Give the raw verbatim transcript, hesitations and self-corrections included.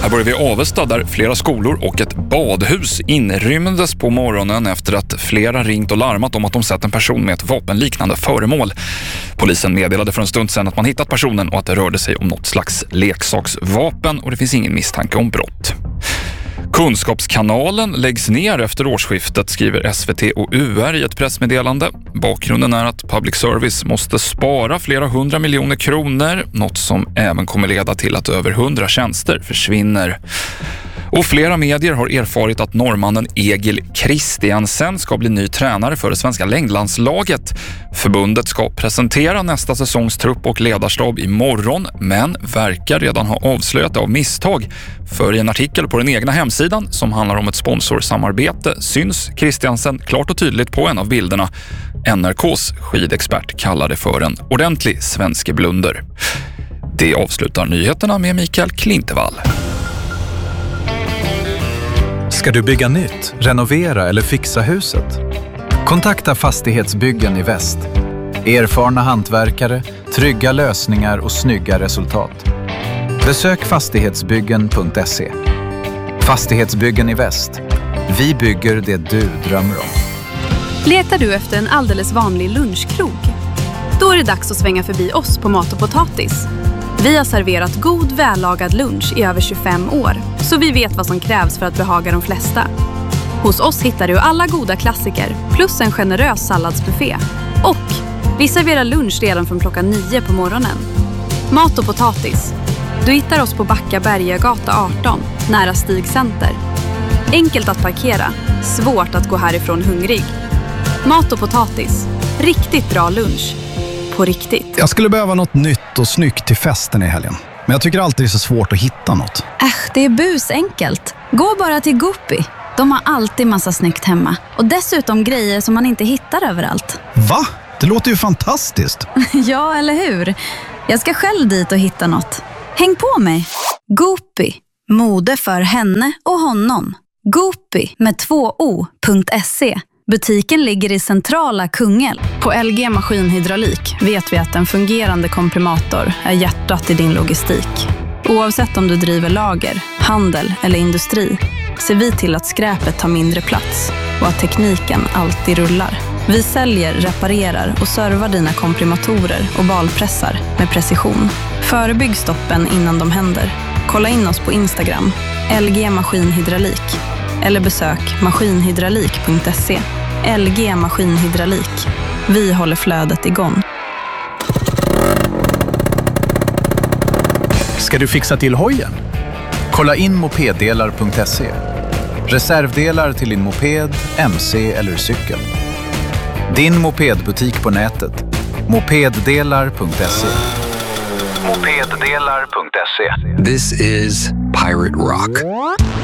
Här börjar vi i Avesta där flera skolor och ett badhus inrymdes på morgonen efter att flera ringt och larmat om att de sett en person med ett vapenliknande föremål. Polisen meddelade för en stund sedan att man hittat personen och att det rörde sig om något slags leksaksvapen och det finns ingen misstanke om brott. Kunskapskanalen läggs ner efter årsskiftet, skriver S V T och U R i ett pressmeddelande. Bakgrunden är att public service måste spara flera hundra miljoner kronor, något som även kommer leda till att över hundra tjänster försvinner. Och flera medier har erfarit att norrmannen Egil Kristiansen ska bli ny tränare för det svenska längdlandslaget. Förbundet ska presentera nästa säsongs trupp och ledarstab imorgon, men verkar redan ha avslöjat det av misstag. För i en artikel på den egna hemsidan som handlar om ett sponsorsamarbete syns Kristiansen klart och tydligt på en av bilderna. N R K:s skidexpert kallar det för en ordentlig svensk blunder. Det avslutar nyheterna med Mikael Klintevall. Ska du bygga nytt, renovera eller fixa huset? Kontakta Fastighetsbyggen i Väst. Erfarna hantverkare, trygga lösningar och snygga resultat. Besök fastighetsbyggen punkt se. Fastighetsbyggen i Väst. Vi bygger det du drömmer om. Letar du efter en alldeles vanlig lunchkrog? Då är det dags att svänga förbi oss på Mat och Potatis. Vi har serverat god, vällagad lunch i över tjugofem år, så vi vet vad som krävs för att behaga de flesta. Hos oss hittar du alla goda klassiker, plus en generös salladsbuffé. Och vi serverar lunch redan från klockan nio på morgonen. Mat och Potatis. Du hittar oss på Backa Bergagata arton, nära Stig Center. Enkelt att parkera, svårt att gå härifrån hungrig. Mat och Potatis. Riktigt bra lunch. På riktigt. Jag skulle behöva något nytt och snyggt till festen i helgen. Men jag tycker alltid det är så svårt att hitta något. Äsch, det är busenkelt. Gå bara till Goopy. De har alltid massa snyggt hemma. Och dessutom grejer som man inte hittar överallt. Va? Det låter ju fantastiskt. Ja, eller hur? Jag ska själv dit och hitta något. Häng på mig. Goopy. Mode för henne och honom. Goopy med två o.se. Butiken ligger i centrala Kungälv. På L G Maskinhydraulik vet vi att en fungerande komprimator är hjärtat i din logistik. Oavsett om du driver lager, handel eller industri ser vi till att skräpet tar mindre plats och att tekniken alltid rullar. Vi säljer, reparerar och servar dina komprimatorer och balpressar med precision. Förebygg stoppen innan de händer. Kolla in oss på Instagram, L G Maskinhydraulik. Eller besök maskinhydraulik punkt se. L G Maskinhydraulik. Vi håller flödet igång. Ska du fixa till hojen? Kolla in mopeddelar punkt se. Reservdelar till din moped, M C eller cykel. Din mopedbutik på nätet. mopeddelar punkt se. mopeddelar punkt se. This is Pirate Rock.